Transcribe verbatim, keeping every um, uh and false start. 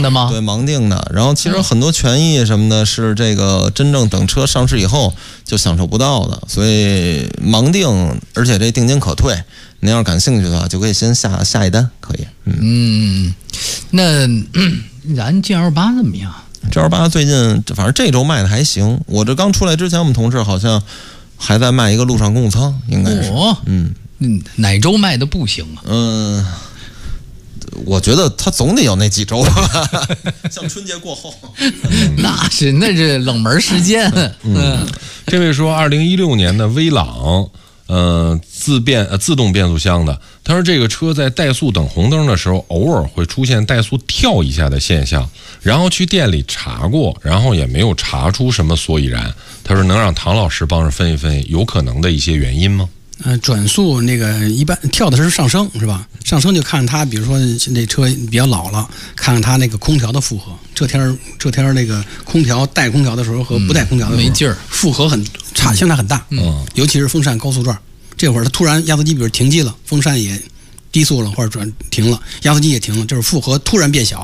的吗？ 对，盲定的。然后其实很多权益什么的，是这个真正等车上市以后就享受不到的，所以盲定，而且这定金可退。您要是感兴趣的话，就可以先下下一单，可以。嗯， 嗯那咱 G L 八怎么样 ？G L 八最近反正这周卖的还行。我这刚出来之前，我们同事好像还在卖一个陆上公务舱，应该是。 哦， 嗯嗯，哪周卖的不行啊？ 嗯。我觉得他总得有那几周吧，像春节过后， 那是那是冷门事件。嗯， 这位说，二零一六年的威朗，呃，自变呃自动变速箱的，他说这个车在怠速等红灯的时候，偶尔会出现怠速跳一下的现象，然后去店里查过，然后也没有查出什么所以然。他说能让唐老师帮着分析分析，有可能的一些原因吗？ 呃，转速那个一般跳的是上升是吧？上升就看它，比如说这车比较老了，看看它那个空调的负荷。这天这天那个空调带空调的时候和不带空调的时候， 嗯、没劲儿， 负荷很差，相差很大。 嗯， 尤其是风扇高速转，这会儿它突然压缩机比如停机了，风扇也低速了或者转停了，压缩机也停了，就是负荷突然变小。